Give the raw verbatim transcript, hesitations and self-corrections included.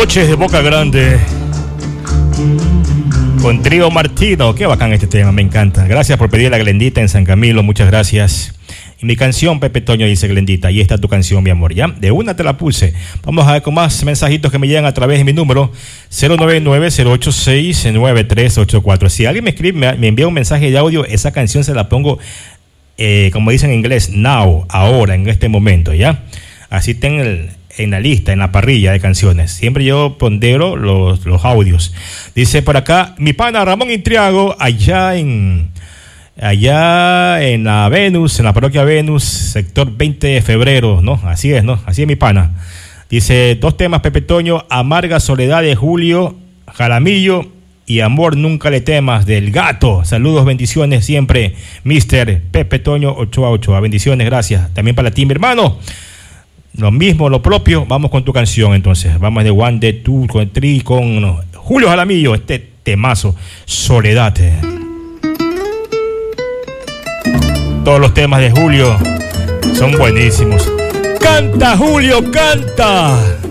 Noches de Boca Grande con Trío Martino. Qué bacán este tema, me encanta. Gracias por pedir la Glendita en San Camilo, muchas gracias. Y mi canción, Pepe Toño, dice Glendita. Ahí está tu canción, mi amor, ¿ya? De una te la puse. Vamos a ver con más mensajitos que me llegan a través de mi número cero nueve nueve, cero ocho seis, nueve tres ocho cuatro. Si alguien me escribe, me, me envía un mensaje de audio, esa canción se la pongo, eh, como dicen en inglés, now, ahora, en este momento, ¿ya? Así ten el... en la lista, en la parrilla de canciones. Siempre yo pondero los, los audios. Dice por acá, mi pana Ramón Intriago, allá en allá en la Venus, en la parroquia Venus, sector veinte de febrero, ¿no? Así es, ¿no? Así es, mi pana. Dice, dos temas, Pepe Toño, Amarga Soledad de Julio Jaramillo y Amor Nunca Le Temas del Gato. Saludos, bendiciones siempre, mister Pepe Toño Ochoa Ochoa. Bendiciones, gracias. También para ti, mi hermano. Lo mismo, lo propio. Vamos con tu canción entonces. Vamos de One, de Two, con Tri, con no, Julio Jaramillo, este temazo, Soledad. Todos los temas de Julio son buenísimos. ¡Canta, Julio, canta!